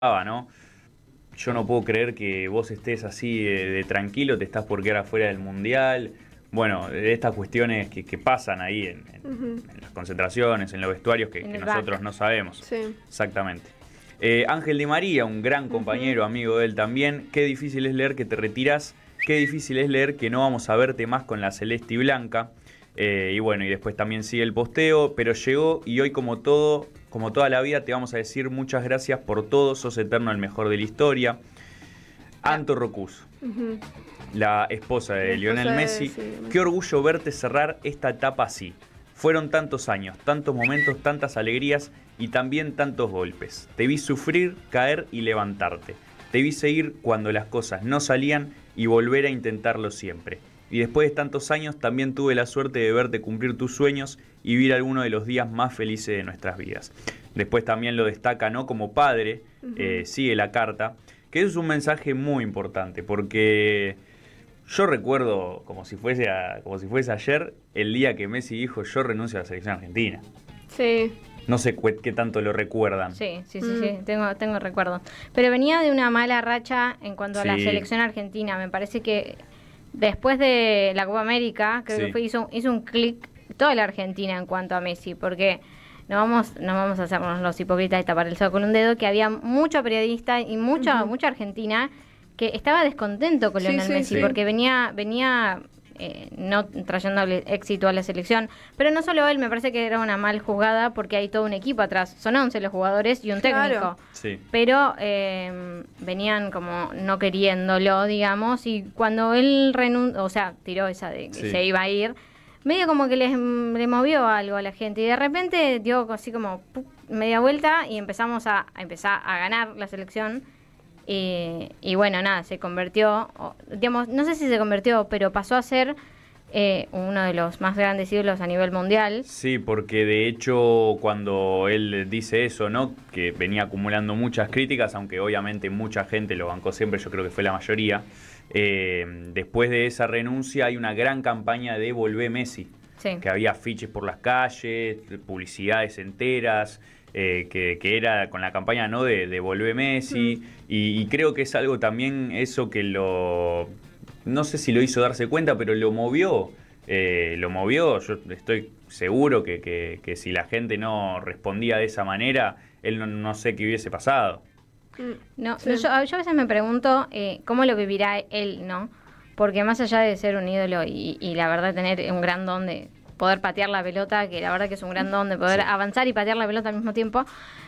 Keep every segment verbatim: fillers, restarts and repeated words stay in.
¿no? Yo no puedo creer que vos estés así de, de tranquilo, te estás por quedar afuera del Mundial. Bueno, de estas cuestiones que, que pasan ahí en, en, uh-huh. en las concentraciones, en los vestuarios que, que nosotros back. no sabemos. Sí. Exactamente. Eh, Ángel Di María, un gran compañero, uh-huh. amigo de él también. Qué difícil es leer que te retiras, qué difícil es leer que no vamos a verte más con la celeste y blanca. Eh, y bueno, y después también sigue el posteo, pero llegó y hoy como todo, como toda la vida te vamos a decir muchas gracias por todo, sos eterno, el mejor de la historia. Anto Rocuz, uh-huh. la esposa de la Lionel esposa Messi, de, sí. Qué orgullo verte cerrar esta etapa así. Fueron tantos años, tantos momentos, tantas alegrías y también tantos golpes. Te vi sufrir, caer y levantarte. Te vi seguir cuando las cosas no salían y volver a intentarlo siempre. Y después de tantos años también tuve la suerte de verte cumplir tus sueños y vivir algunos de los días más felices de nuestras vidas. Después también lo destaca, ¿no? Como padre, uh-huh. eh, sigue la carta, que es un mensaje muy importante, porque yo recuerdo, como si fuese a, como si fuese ayer, el día que Messi dijo, yo renuncio a la selección argentina. Sí. No sé cu- qué tanto lo recuerdan. Sí, sí, sí, mm. sí, tengo, tengo recuerdo. Pero venía de una mala racha en cuanto sí. a la selección argentina. Me parece que después de la Copa América, creo sí. que fue, hizo, hizo un clic toda la Argentina en cuanto a Messi, porque no vamos, no vamos a hacernos los hipócritas y tapar el sol con un dedo, que había mucho periodista y mucha, uh-huh. mucha argentina que estaba descontento con Lionel sí, sí, Messi, sí. porque venía, venía eh, no trayendo éxito a la selección, pero no solo él, me parece que era una mal jugada porque hay todo un equipo atrás, son once los jugadores y un técnico, claro. sí. pero eh, venían como no queriéndolo, digamos, y cuando él renunció, o sea, tiró esa de que sí. se iba a ir, medio como que les, le movió algo a la gente y de repente dio así como ¡puc! Media vuelta y empezamos a, a empezar a ganar la selección. Y, y bueno, nada, se convirtió, o, digamos, no sé si se convirtió, pero pasó a ser eh, uno de los más grandes ídolos a nivel mundial. Sí, porque de hecho cuando él dice eso, ¿no? Que venía acumulando muchas críticas, aunque obviamente mucha gente lo bancó siempre, yo creo que fue la mayoría. Eh, después de esa renuncia hay una gran campaña de Volvé Messi, sí. que había afiches por las calles, publicidades enteras. Eh, que, que era con la campaña no de, de Volvé Messi mm. y, y creo que es algo también eso que lo no sé si lo hizo darse cuenta, pero lo movió eh, lo movió, yo estoy seguro que, que, que si la gente no respondía de esa manera él no, no sé qué hubiese pasado. No, sí. yo, yo a veces me pregunto eh, cómo lo vivirá él, ¿no? Porque más allá de ser un ídolo y, y la verdad tener un gran don de poder patear la pelota, que la verdad que es un gran don de poder sí. avanzar y patear la pelota al mismo tiempo,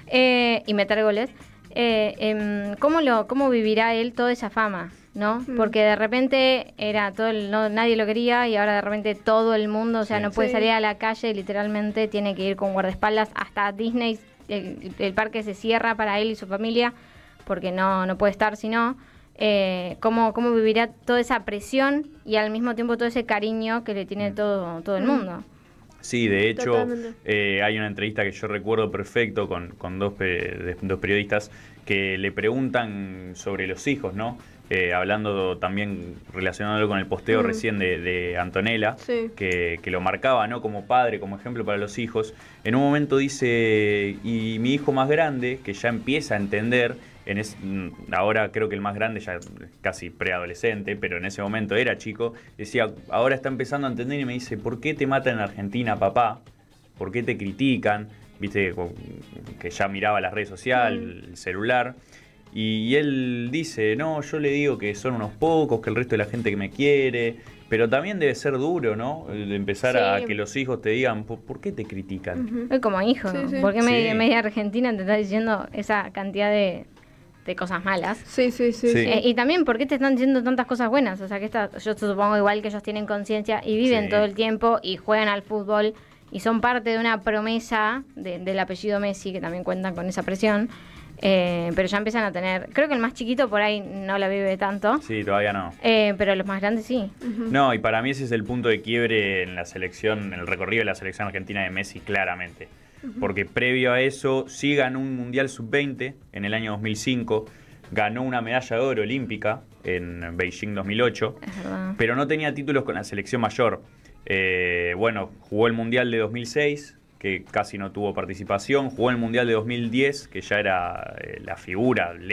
eh, y meter goles, eh, eh, ¿cómo lo cómo vivirá él toda esa fama, ¿no? Mm. Porque de repente era todo el, no, nadie lo quería y ahora de repente todo el mundo, o sea, sí. no puede sí. salir a la calle, literalmente tiene que ir con guardaespaldas, hasta Disney, el, el parque se cierra para él y su familia, porque no, no puede estar si no. Eh, cómo, cómo vivirá toda esa presión y al mismo tiempo todo ese cariño que le tiene todo, todo el mundo. Sí, de hecho eh, hay una entrevista que yo recuerdo perfecto con, con dos, pe- dos periodistas que le preguntan sobre los hijos, ¿no? Eh, hablando también, relacionándolo con el posteo mm. recién de, de Antonella, sí. que, que lo marcaba, ¿no? Como padre, como ejemplo para los hijos. En un momento dice, y mi hijo más grande, que ya empieza a entender, en es, ahora creo que el más grande ya casi preadolescente, pero en ese momento era chico, decía, ahora está empezando a entender y me dice, ¿por qué te matan en Argentina, papá? ¿Por qué te critican? Viste, que ya miraba las redes sociales, mm. el celular. Y él dice, no, yo le digo que son unos pocos, que el resto de la gente que me quiere, pero también debe ser duro, ¿no? De empezar sí. a que los hijos te digan, ¿por, ¿por qué te critican? Uh-huh. Como hijo, sí, sí. ¿por qué media, sí. media Argentina te está diciendo esa cantidad de, de cosas malas? Sí, sí, sí. sí. Eh, y también, ¿por qué te están diciendo tantas cosas buenas? O sea, que esta, yo supongo igual que ellos tienen conciencia y viven sí. todo el tiempo y juegan al fútbol y son parte de una promesa de, del apellido Messi, que también cuentan con esa presión. Eh, pero ya empiezan a tener, creo que el más chiquito por ahí no la vive tanto. Sí, todavía no. Eh, pero los más grandes sí. Uh-huh. No, y para mí ese es el punto de quiebre en la selección, en el recorrido de la selección argentina de Messi, claramente. Uh-huh. Porque previo a eso, sí ganó un Mundial sub veinte en el año dos mil cinco, ganó una medalla de oro olímpica en Beijing dos mil ocho, pero no tenía títulos con la selección mayor. Eh, bueno, jugó el Mundial de dos mil seis, que casi no tuvo participación. Jugó en el Mundial de dos mil diez, que ya era eh, la figura